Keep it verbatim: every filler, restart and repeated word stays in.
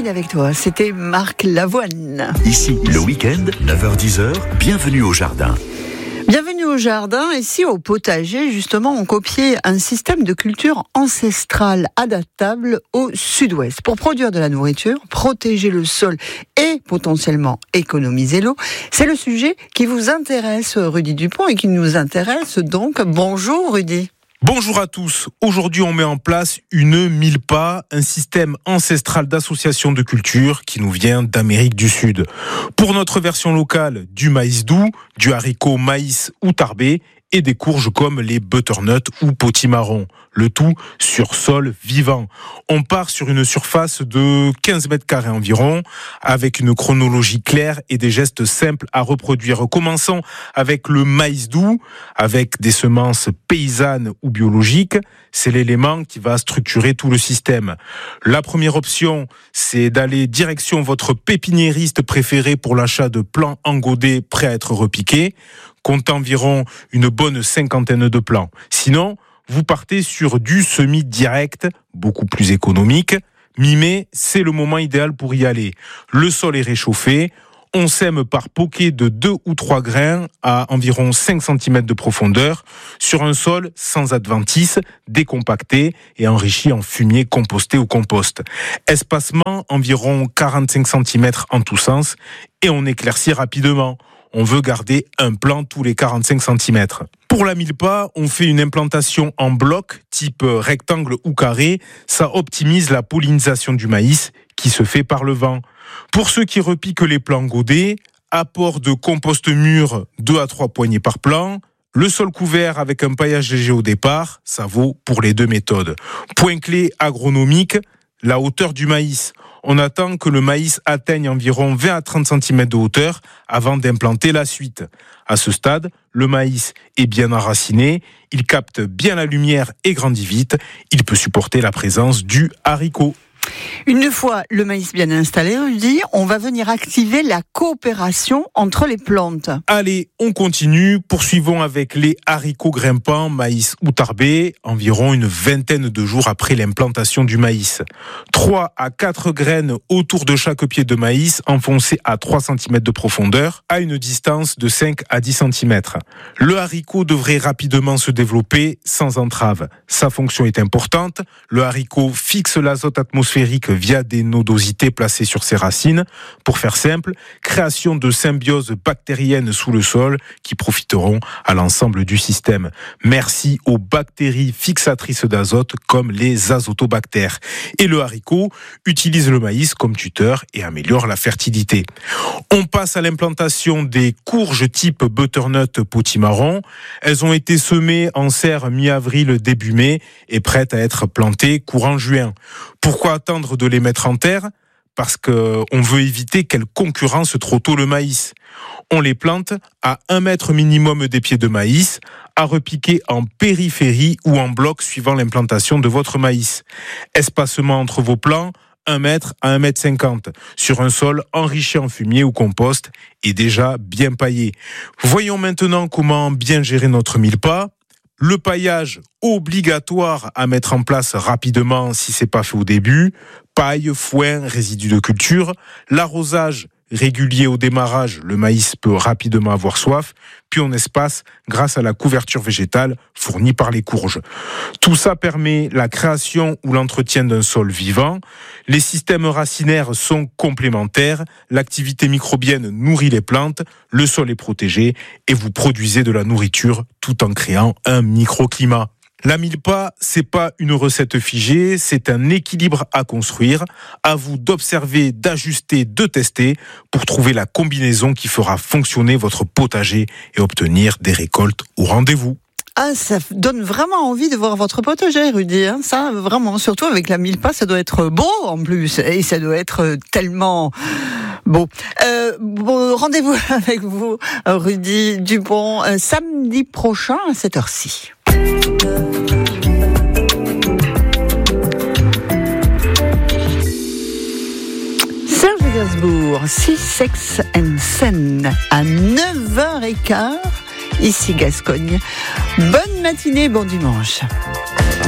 matinée avec toi, c'était Marc Lavoine. Ici, le week-end, neuf heures dix heures, bienvenue au jardin. Bienvenue au jardin. Ici, au potager, justement, on copiait un système de culture ancestrale adaptable au sud-ouest. Pour produire de la nourriture, protéger le sol et potentiellement économiser l'eau, c'est le sujet qui vous intéresse, Rudy Dupont, et qui nous intéresse donc. Bonjour, Rudy. Bonjour à tous. Aujourd'hui, on met en place une milpa, un système ancestral d'association de culture qui nous vient d'Amérique du Sud. Pour notre version locale, du maïs doux, du haricot maïs ou tarbé et des courges comme les butternuts ou potimarron. Le tout sur sol vivant. On part sur une surface de quinze mètres carrés environ, avec une chronologie claire et des gestes simples à reproduire. Commençons avec le maïs doux, avec des semences paysannes ou biologiques. C'est l'élément qui va structurer tout le système. La première option, c'est d'aller direction votre pépiniériste préféré pour l'achat de plants engodés prêts à être repiqués. Compte environ une bonne cinquantaine de plants. Sinon, vous partez sur du semis direct, beaucoup plus économique. Mi-mai, c'est le moment idéal pour y aller. Le sol est réchauffé. On sème par poquet de deux ou trois grains à environ cinq centimètres de profondeur sur un sol sans adventice, décompacté et enrichi en fumier composté ou compost. Espacement environ quarante-cinq centimètres en tous sens et on éclaircit rapidement. On veut garder un plant tous les quarante-cinq centimètres. Pour la milpa, on fait une implantation en bloc, type rectangle ou carré. Ça optimise la pollinisation du maïs qui se fait par le vent. Pour ceux qui repiquent les plants godés, apport de compost mûr deux à trois poignées par plant. Le sol couvert avec un paillage léger au départ, ça vaut pour les deux méthodes. Point clé agronomique, la hauteur du maïs. On attend que le maïs atteigne environ vingt à trente centimètres de hauteur avant d'implanter la suite. À ce stade, le maïs est bien enraciné, il capte bien la lumière et grandit vite. Il peut supporter la présence du haricot. Une fois le maïs bien installé, Rudy, on va venir activer la coopération entre les plantes. Allez, on continue. Poursuivons avec les haricots grimpants, maïs ou tarbé, environ une vingtaine de jours après l'implantation du maïs. trois à quatre graines autour de chaque pied de maïs, enfoncées à trois centimètres de profondeur, à une distance de cinq à dix centimètres. Le haricot devrait rapidement se développer sans entrave. Sa fonction est importante. Le haricot fixe l'azote atmosphérique via des nodosités placées sur ses racines. Pour faire simple, création de symbioses bactériennes sous le sol qui profiteront à l'ensemble du système. Merci aux bactéries fixatrices d'azote comme les azotobactères. Et le haricot utilise le maïs comme tuteur et améliore la fertilité. On passe à l'implantation des courges type butternut potimarron. Elles ont été semées en serre mi-avril, début mai et prêtes à être plantées courant juin. Pourquoi attendre de les mettre en terre ? Parce qu'on veut éviter qu'elles concurrencent trop tôt le maïs. On les plante à un mètre minimum des pieds de maïs, à repiquer en périphérie ou en bloc suivant l'implantation de votre maïs. Espacement entre vos plants, un mètre à un mètre cinquante, sur un sol enrichi en fumier ou compost et déjà bien paillé. Voyons maintenant comment bien gérer notre milpa. Le paillage obligatoire à mettre en place rapidement si c'est pas fait au début. Paille, foin, résidus de culture. L'arrosage régulier au démarrage, le maïs peut rapidement avoir soif. Puis on espace grâce à la couverture végétale fournie par les courges. Tout ça permet la création ou l'entretien d'un sol vivant. Les systèmes racinaires sont complémentaires. L'activité microbienne nourrit les plantes. Le sol est protégé et vous produisez de la nourriture tout en créant un microclimat. La milpa, c'est pas une recette figée, c'est un équilibre à construire. À vous d'observer, d'ajuster, de tester pour trouver la combinaison qui fera fonctionner votre potager et obtenir des récoltes au rendez-vous. Ah, ça donne vraiment envie de voir votre potager, Rudy. Hein, ça, vraiment, surtout avec la milpa, ça doit être beau en plus. Et ça doit être tellement beau. Euh, bon, rendez-vous avec vous, Rudy Dupont, euh, samedi prochain à cette heure-ci. Serge Gainsbourg, Six Sex and Sen, à neuf heures quinze, ici Gascogne. Bonne matinée, bon dimanche.